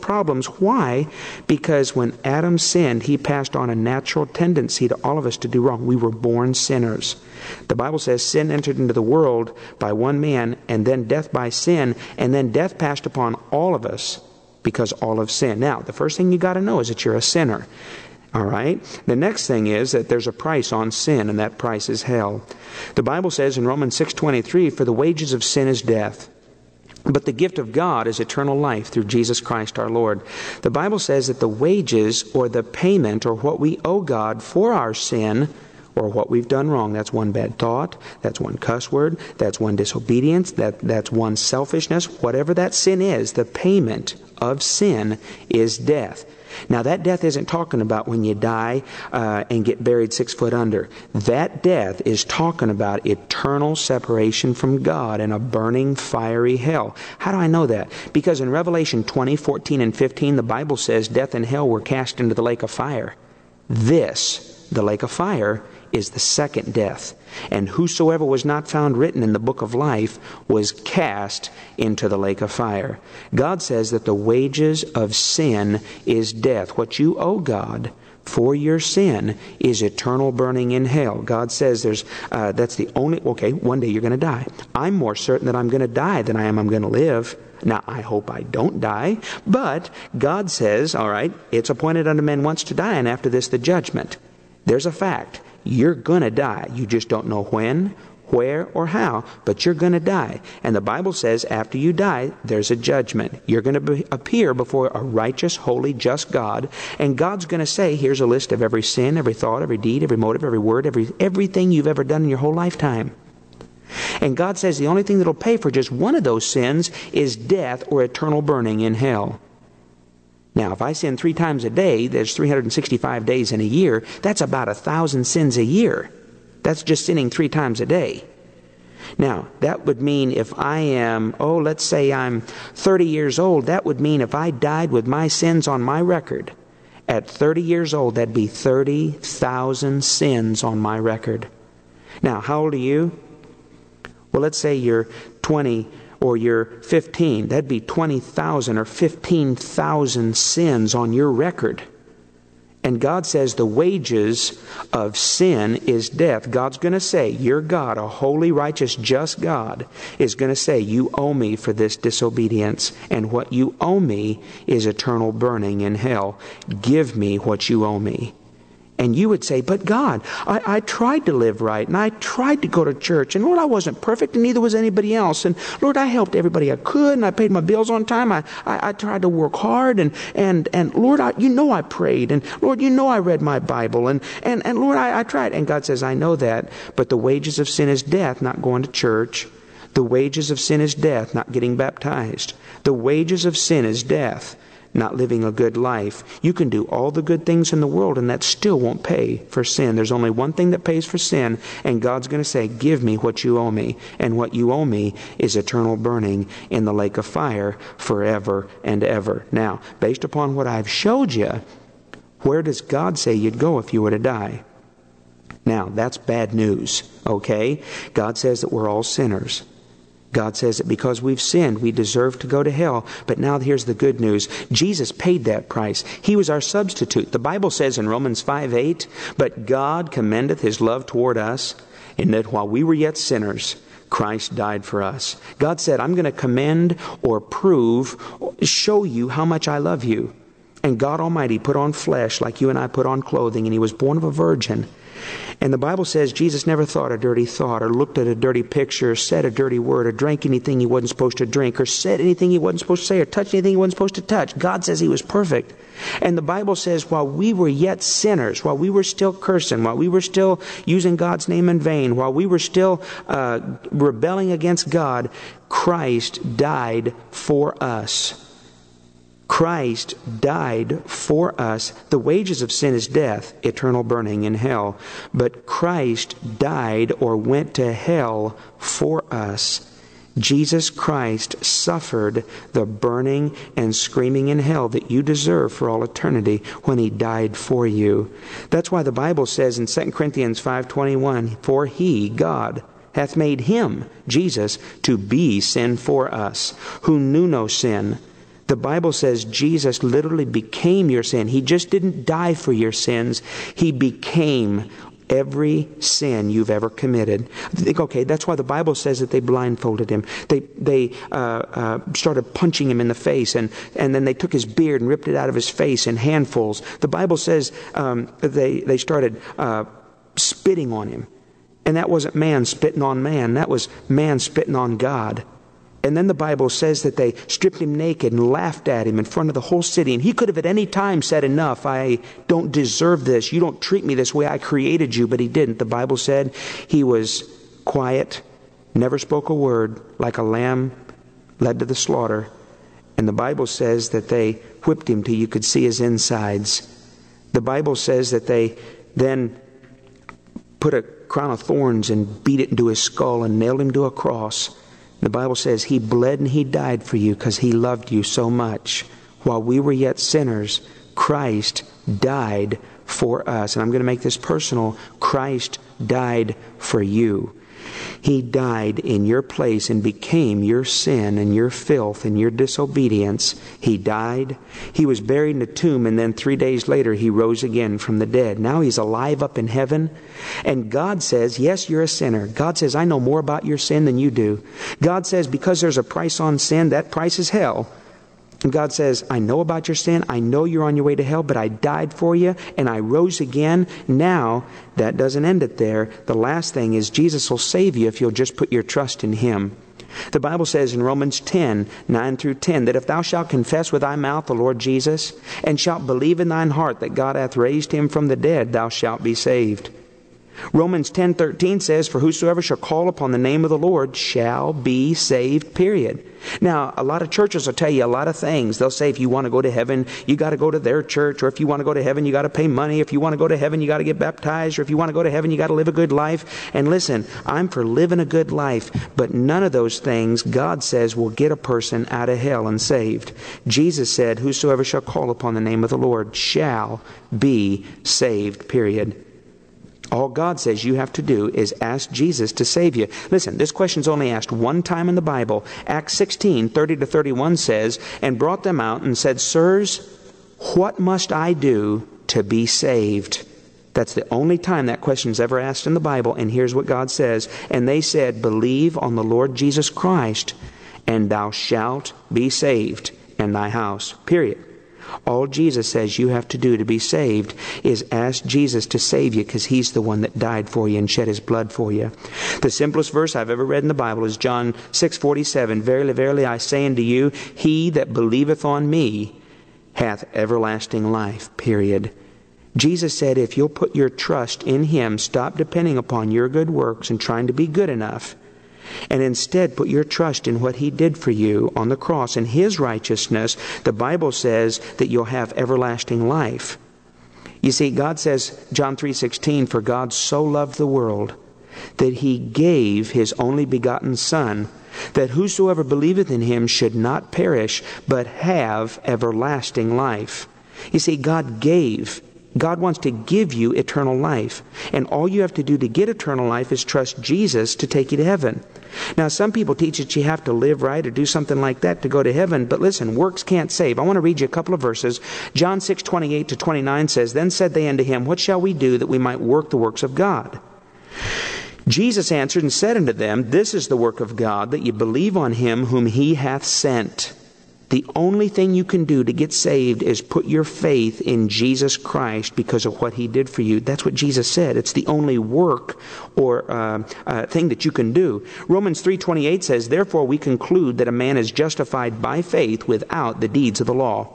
problems. Why? Because when Adam sinned, he passed on a natural tendency to all of us to do wrong. We were born sinners. The Bible says sin entered into the world by one man, and then death by sin, and then death passed upon all of us because all have sinned. Now, the first thing you got to know is that you're a sinner. All right? The next thing is that there's a price on sin, and that price is hell. The Bible says in Romans 6:23, "For the wages of sin is death, but the gift of God is eternal life through Jesus Christ our Lord." The Bible says that the wages, or the payment, or what we owe God for our sin, or what we've done wrong, that's one bad thought, that's one cuss word, that's one disobedience, that's one selfishness, whatever that sin is, the payment of sin is death. Now, that death isn't talking about when you die and get buried 6 foot under. That death is talking about eternal separation from God in a burning, fiery hell. How do I know that? Because in Revelation 20:14 and 15, the Bible says death and hell were cast into the lake of fire. This, the lake of fire, is the second death. And whosoever was not found written in the book of life was cast into the lake of fire. God says that the wages of sin is death. What you owe God for your sin is eternal burning in hell. God says that's the only... Okay, one day you're going to die. I'm more certain that I'm going to die than I am I'm going to live. Now, I hope I don't die. But God says, all right, it's appointed unto men once to die, and after this the judgment. There's a fact. You're going to die. You just don't know when, where, or how, but you're going to die. And the Bible says after you die, there's a judgment. You're going to appear before a righteous, holy, just God, and God's going to say, here's a list of every sin, every thought, every deed, every motive, every word, everything you've ever done in your whole lifetime. And God says the only thing that'll pay for just one of those sins is death or eternal burning in hell. Now, if I sin 3 times a day, there's 365 days in a year. That's about 1,000 sins a year. That's just sinning 3 times a day. Now, that would mean if I am, let's say I'm 30 years old, that would mean if I died with my sins on my record, at 30 years old, that'd be 30,000 sins on my record. Now, how old are you? Well, let's say you're 20 or you're 15, that'd be 20,000 or 15,000 sins on your record. And God says the wages of sin is death. God's going to say, your God, a holy, righteous, just God, is going to say, you owe me for this disobedience. And what you owe me is eternal burning in hell. Give me what you owe me. And you would say, but God, I tried to live right, and I tried to go to church, and Lord, I wasn't perfect, and neither was anybody else. And Lord, I helped everybody I could, and I paid my bills on time. I tried to work hard, and Lord, you know I prayed, and Lord, you know I read my Bible, and Lord, I tried. And God says, I know that, but the wages of sin is death, not going to church. The wages of sin is death, not getting baptized. The wages of sin is death, not living a good life. You can do all the good things in the world, and that still won't pay for sin. There's only one thing that pays for sin, and God's going to say, give me what you owe me. And what you owe me is eternal burning in the lake of fire forever and ever. Now, based upon what I've showed you, where does God say you'd go if you were to die? Now, that's bad news, okay? God says that we're all sinners. God says that because we've sinned, we deserve to go to hell. But now here's the good news. Jesus paid that price. He was our substitute. The Bible says in Romans 5:8, but God commendeth His love toward us, in that while we were yet sinners, Christ died for us. God said, I'm going to commend or prove, show you how much I love you. And God Almighty put on flesh like you and I put on clothing, and He was born of a virgin. And the Bible says Jesus never thought a dirty thought, or looked at a dirty picture, or said a dirty word, or drank anything He wasn't supposed to drink, or said anything He wasn't supposed to say, or touched anything He wasn't supposed to touch. God says He was perfect. And the Bible says while we were yet sinners, while we were still cursing, while we were still using God's name in vain, while we were still rebelling against God, Christ died for us. Christ died for us. The wages of sin is death, eternal burning in hell. But Christ died or went to hell for us. Jesus Christ suffered the burning and screaming in hell that you deserve for all eternity when He died for you. That's why the Bible says in 2 Corinthians 5:21, for He, God, hath made Him, Jesus, to be sin for us, who knew no sin, The Bible says Jesus literally became your sin. He just didn't die for your sins. He became every sin you've ever committed. I think, okay, that's why the Bible says that they blindfolded him. They started punching him in the face, and then they took his beard and ripped it out of his face in handfuls. The Bible says they started spitting on him. And that wasn't man spitting on man. That was man spitting on God. And then the Bible says that they stripped him naked and laughed at him in front of the whole city. And he could have at any time said, enough, I don't deserve this. You don't treat me this way. I created you. But he didn't. The Bible said he was quiet, never spoke a word, like a lamb led to the slaughter. And the Bible says that they whipped him till you could see his insides. The Bible says that they then put a crown of thorns and beat it into his skull and nailed him to a cross. The Bible says he bled and he died for you because he loved you so much. While we were yet sinners, Christ died for us. And I'm going to make this personal. Christ died for you. He died in your place and became your sin and your filth and your disobedience. He died. He was buried in a tomb, and then 3 days later he rose again from the dead. Now he's alive up in heaven. And God says, yes, you're a sinner. God says, I know more about your sin than you do. God says, because there's a price on sin, that price is hell. And God says, I know about your sin. I know you're on your way to hell, but I died for you and I rose again. Now, that doesn't end it there. The last thing is Jesus will save you if you'll just put your trust in Him. The Bible says in Romans 10, 9 through 10, that if thou shalt confess with thy mouth the Lord Jesus, and shalt believe in thine heart that God hath raised Him from the dead, thou shalt be saved. Romans 10:13 says, for whosoever shall call upon the name of the Lord shall be saved, period. Now, a lot of churches will tell you a lot of things. They'll say if you want to go to heaven, you got to go to their church, or if you want to go to heaven, you got to pay money. If you want to go to heaven, you got to get baptized, or if you want to go to heaven, you got to live a good life. And listen, I'm for living a good life, but none of those things, God says, will get a person out of hell and saved. Jesus said, whosoever shall call upon the name of the Lord shall be saved, period. All God says you have to do is ask Jesus to save you. Listen, this question's only asked one time in the Bible. Acts 16, 30-31 says, and brought them out and said, sirs, what must I do to be saved? That's the only time that question's ever asked in the Bible. And here's what God says. And they said, believe on the Lord Jesus Christ, and thou shalt be saved in thy house. Period. All Jesus says you have to do to be saved is ask Jesus to save you, because He's the one that died for you and shed His blood for you. The simplest verse I've ever read in the Bible is John 6:47. Verily, verily, I say unto you, he that believeth on me hath everlasting life, period. Jesus said if you'll put your trust in Him, stop depending upon your good works and trying to be good enough, and instead put your trust in what He did for you on the cross and His righteousness, the Bible says that you'll have everlasting life. You see, God says, John 3:16, for God so loved the world that He gave His only begotten Son, that whosoever believeth in Him should not perish, but have everlasting life. You see, God gave. God wants to give you eternal life. And all you have to do to get eternal life is trust Jesus to take you to heaven. Now, some people teach that you have to live right or do something like that to go to heaven. But listen, works can't save. I want to read you a couple of verses. John 6:28-29 says, then said they unto him, what shall we do that we might work the works of God? Jesus answered and said unto them, this is the work of God, that ye believe on Him whom He hath sent. The only thing you can do to get saved is put your faith in Jesus Christ because of what He did for you. That's what Jesus said. It's the only work or thing that you can do. Romans 3:28 says, therefore we conclude that a man is justified by faith without the deeds of the law.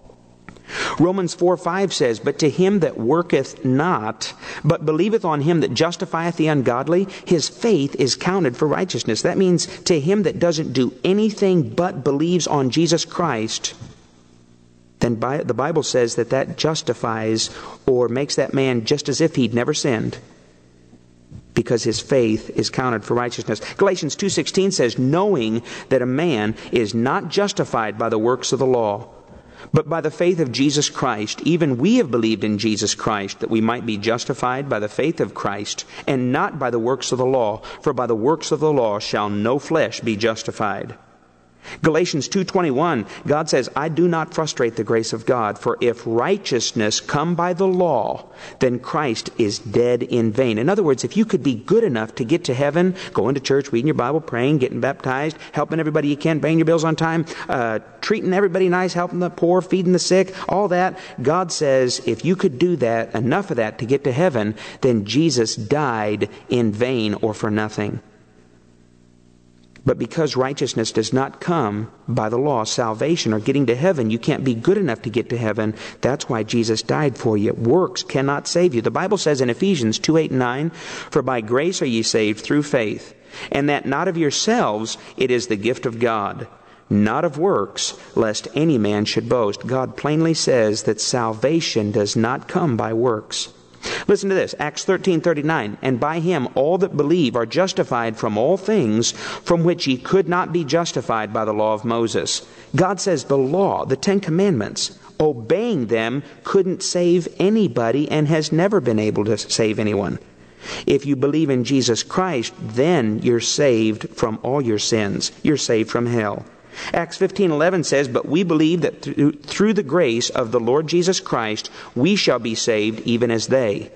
Romans 4:5 says, but to him that worketh not, but believeth on Him that justifieth the ungodly, his faith is counted for righteousness. That means to him that doesn't do anything but believes on Jesus Christ, then the Bible says that justifies or makes that man just as if he'd never sinned, because his faith is counted for righteousness. Galatians 2:16 says, knowing that a man is not justified by the works of the law, but by the faith of Jesus Christ. Even we have believed in Jesus Christ, that we might be justified by the faith of Christ, and not by the works of the law. For by the works of the law shall no flesh be justified. Galatians 2:21, God says, I do not frustrate the grace of God, for if righteousness come by the law, then Christ is dead in vain. In other words, if you could be good enough to get to heaven, going to church, reading your Bible, praying, getting baptized, helping everybody you can, paying your bills on time, treating everybody nice, helping the poor, feeding the sick, all that, God says, if you could do that, enough of that to get to heaven, then Jesus died in vain or for nothing. But because righteousness does not come by the law, salvation or getting to heaven, you can't be good enough to get to heaven. That's why Jesus died for you. Works cannot save you. The Bible says in Ephesians 2:8 and 9, for by grace are ye saved through faith, and that not of yourselves, it is the gift of God, not of works, lest any man should boast. God plainly says that salvation does not come by works. Listen to this, Acts 13:39, and by him all that believe are justified from all things from which ye could not be justified by the law of Moses. God says the law, the Ten Commandments, obeying them couldn't save anybody and has never been able to save anyone. If you believe in Jesus Christ, then you're saved from all your sins. You're saved from hell. Acts 15:11 says, but we believe that through the grace of the Lord Jesus Christ, we shall be saved even as they.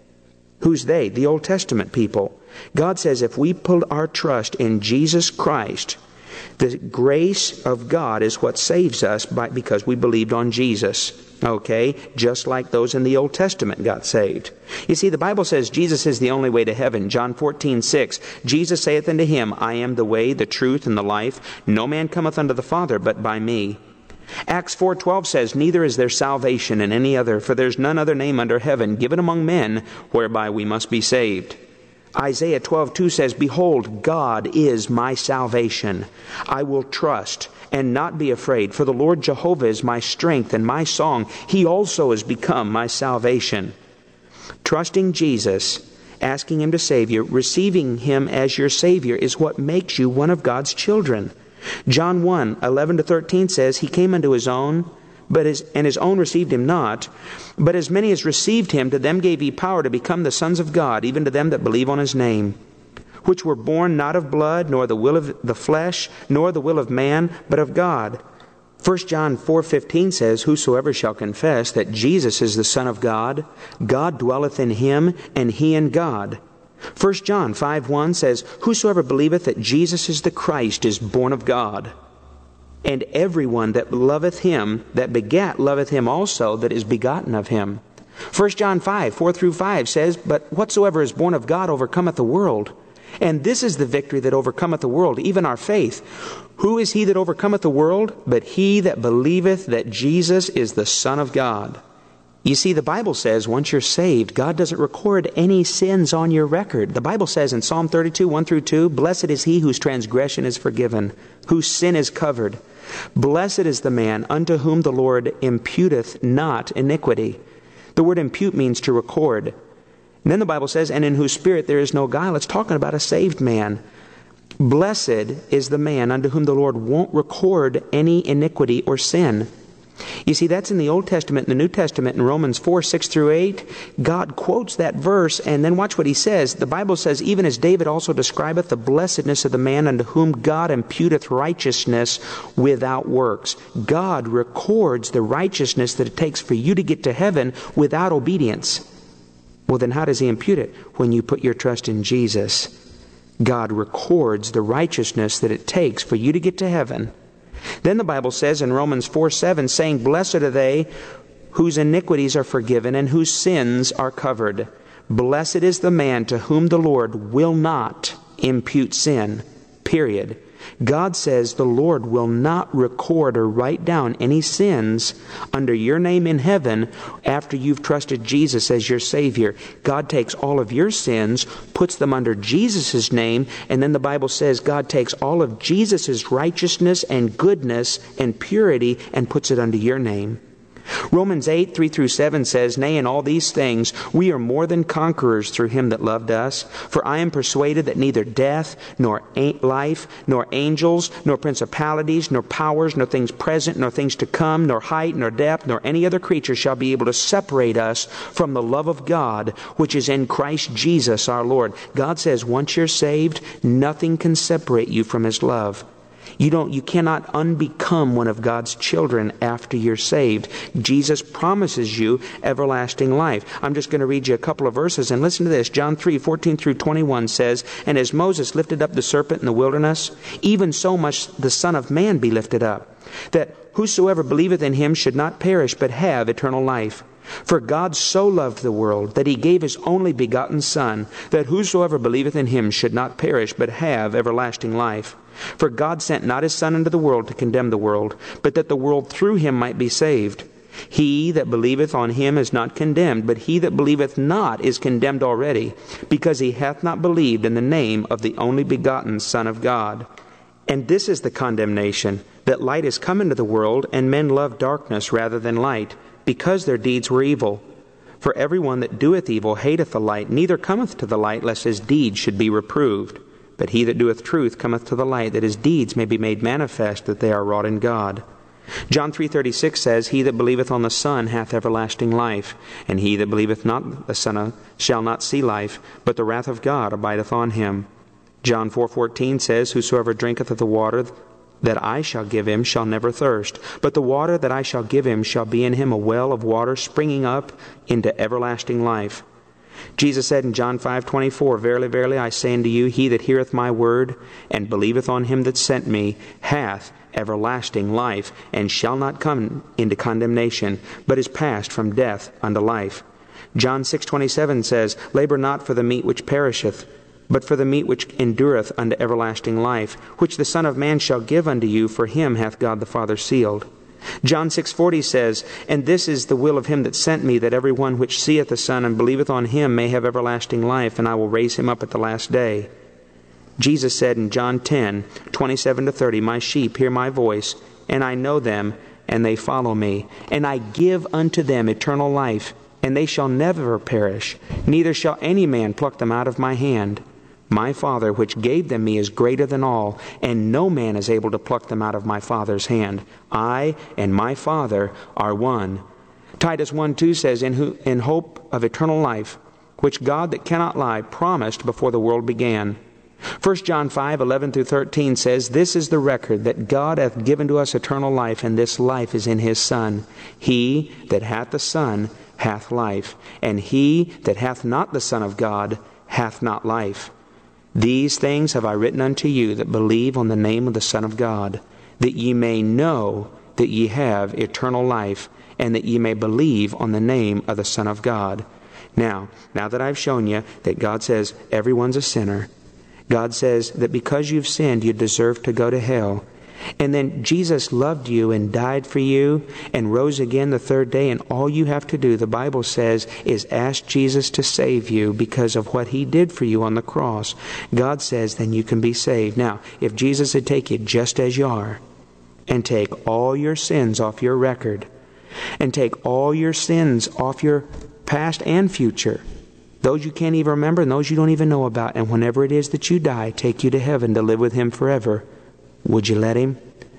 Who's they? The Old Testament people. God says if we put our trust in Jesus Christ, the grace of God is what saves us because we believed on Jesus. Okay? Just like those in the Old Testament got saved. You see, the Bible says Jesus is the only way to heaven. John 14:6, Jesus saith unto him, I am the way, the truth, and the life. No man cometh unto the Father but by me. Acts 4:12 says, neither is there salvation in any other, for there's none other name under heaven given among men whereby we must be saved. Isaiah 12:2 says, behold, God is my salvation. I will trust and not be afraid, for the Lord Jehovah is my strength and my song. He also has become my salvation. Trusting Jesus, asking Him to save you, receiving Him as your Savior is what makes you one of God's children. John 1:11-13 says, He came unto His own, and His own received Him not. But as many as received Him, to them gave He power to become the sons of God, even to them that believe on His name, which were born not of blood, nor the will of the flesh, nor the will of man, but of God. 1 John 4:15 says, whosoever shall confess that Jesus is the Son of God, God dwelleth in him, and he in God. 1 John 5:1 says, whosoever believeth that Jesus is the Christ is born of God. And everyone that loveth him, that begat, loveth him also that is begotten of him. 1 John 5:4-5 says, but whatsoever is born of God overcometh the world. And this is the victory that overcometh the world, even our faith. Who is he that overcometh the world? But he that believeth that Jesus is the Son of God. You see, the Bible says once you're saved, God doesn't record any sins on your record. The Bible says in Psalm 32:1-2, blessed is he whose transgression is forgiven, whose sin is covered. Blessed is the man unto whom the Lord imputeth not iniquity. The word impute means to record. And then the Bible says, and in whose spirit there is no guile. It's talking about a saved man. Blessed is the man unto whom the Lord won't record any iniquity or sin. You see, that's in the Old Testament. In the New Testament, in Romans 4:6-8, God quotes that verse, and then watch what He says. The Bible says, even as David also describeth the blessedness of the man unto whom God imputeth righteousness without works. God records the righteousness that it takes for you to get to heaven without obedience. Well, then how does He impute it? When you put your trust in Jesus, God records the righteousness that it takes for you to get to heaven. Then the Bible says in Romans 4:7, saying, blessed are they whose iniquities are forgiven and whose sins are covered. Blessed is the man to whom the Lord will not impute sin. Period. God says the Lord will not record or write down any sins under your name in heaven after you've trusted Jesus as your Savior. God takes all of your sins, puts them under Jesus' name, and then the Bible says God takes all of Jesus' righteousness and goodness and purity and puts it under your name. Romans 8:3-7 says, nay, in all these things we are more than conquerors through Him that loved us. For I am persuaded that neither death, nor life, nor angels, nor principalities, nor powers, nor things present, nor things to come, nor height, nor depth, nor any other creature shall be able to separate us from the love of God, which is in Christ Jesus our Lord. God says once you're saved, nothing can separate you from His love. You cannot unbecome one of God's children after you're saved. Jesus promises you everlasting life. I'm just going to read you a couple of verses, and listen to this. John 3:14 through 21 says, "And as Moses lifted up the serpent in the wilderness, even so must the Son of Man be lifted up, that whosoever believeth in him should not perish, but have eternal life. For God so loved the world, that he gave his only begotten Son, that whosoever believeth in him should not perish, but have everlasting life. For God sent not his Son into the world to condemn the world, but that the world through him might be saved. He that believeth on him is not condemned, but he that believeth not is condemned already, because he hath not believed in the name of the only begotten Son of God. And this is the condemnation, that light is come into the world, and men love darkness rather than light, because their deeds were evil. For every one that doeth evil hateth the light, neither cometh to the light, lest his deeds should be reproved. But he that doeth truth cometh to the light, that his deeds may be made manifest, that they are wrought in God." John 3:36 says, "He that believeth on the Son hath everlasting life, and he that believeth not the Son shall not see life, but the wrath of God abideth on him." John 4:14 says, "Whosoever drinketh of the water that I shall give him shall never thirst, but the water that I shall give him shall be in him a well of water springing up into everlasting life." Jesus said in John 5:24, "Verily, verily, I say unto you, he that heareth my word, and believeth on him that sent me, hath everlasting life, and shall not come into condemnation, but is passed from death unto life." John 6:27 says, "Labor not for the meat which perisheth, but for the meat which endureth unto everlasting life, which the Son of Man shall give unto you, for him hath God the Father sealed." John 6:40 says, "And this is the will of him that sent me, that every one which seeth the Son and believeth on him may have everlasting life, and I will raise him up at the last day." Jesus said in John 10:27-30, "My sheep hear my voice, and I know them, and they follow me. And I give unto them eternal life, and they shall never perish, neither shall any man pluck them out of my hand. My Father which gave them me is greater than all, and no man is able to pluck them out of my Father's hand. I and my Father are one." Titus 1:2 says, "In hope of eternal life, which God that cannot lie promised before the world began." 1 John 5:11-13 says, "This is the record, that God hath given to us eternal life, and this life is in his Son. He that hath the Son hath life, and he that hath not the Son of God hath not life. These things have I written unto you that believe on the name of the Son of God, that ye may know that ye have eternal life, and that ye may believe on the name of the Son of God." Now that I've shown you that God says everyone's a sinner, God says that because you've sinned, you deserve to go to hell. And then Jesus loved you and died for you and rose again the third day. And all you have to do, the Bible says, is ask Jesus to save you because of what he did for you on the cross. God says then you can be saved. Now, if Jesus would take you just as you are and take all your sins off your record and take all your sins off your past and future, those you can't even remember and those you don't even know about, and whenever it is that you die, take you to heaven to live with him forever, would you let him?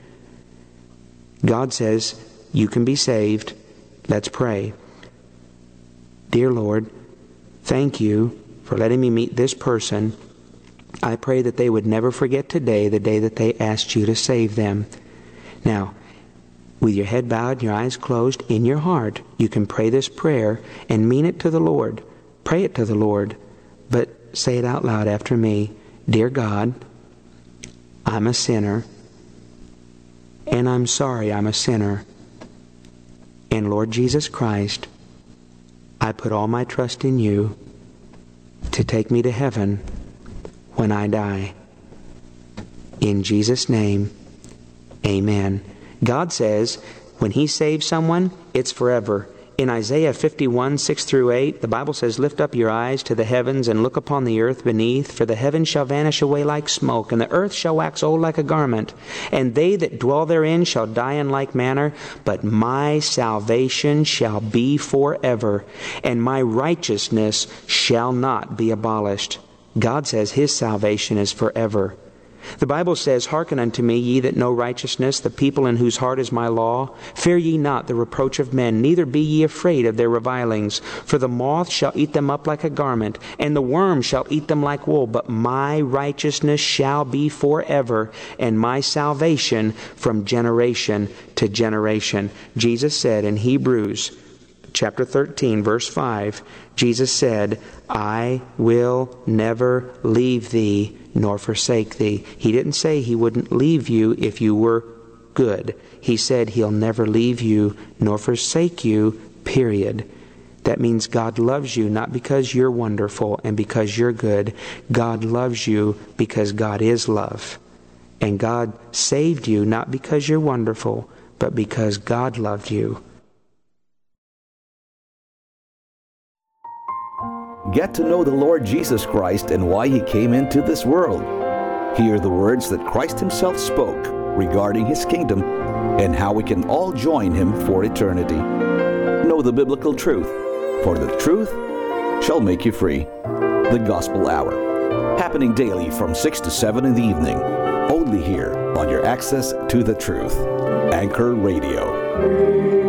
God says you can be saved. Let's pray. Dear Lord, thank you for letting me meet this person. I pray that they would never forget today, the day that they asked you to save them. Now, with your head bowed and your eyes closed, in your heart, you can pray this prayer and mean it to the Lord. Pray it to the Lord, but say it out loud after me. Dear God, I'm a sinner, and I'm sorry I'm a sinner. And Lord Jesus Christ, I put all my trust in you to take me to heaven when I die. In Jesus' name, amen. God says when he saves someone, it's forever. In Isaiah 51:6-8, the Bible says, "Lift up your eyes to the heavens and look upon the earth beneath, for the heavens shall vanish away like smoke, and the earth shall wax old like a garment, and they that dwell therein shall die in like manner. But my salvation shall be forever, and my righteousness shall not be abolished." God says his salvation is forever. The Bible says, "Hearken unto me, ye that know righteousness, the people in whose heart is my law. Fear ye not the reproach of men, neither be ye afraid of their revilings. For the moth shall eat them up like a garment, and the worm shall eat them like wool. But my righteousness shall be forever, and my salvation from generation to generation." Jesus said in Hebrews chapter 13, verse 5, Jesus said, "I will never leave thee nor forsake thee." He didn't say He wouldn't leave you if you were good. He said He'll never leave you nor forsake you, period. That means God loves you not because you're wonderful and because you're good. God loves you because God is love. And God saved you not because you're wonderful, but because God loved you. Get to know the Lord Jesus Christ and why He came into this world. Hear the words that Christ Himself spoke regarding His kingdom and how we can all join Him for eternity. Know the biblical truth, for the truth shall make you free. The Gospel Hour, happening daily from 6 to 7 in the evening, only here on your access to the truth. Anchor Radio.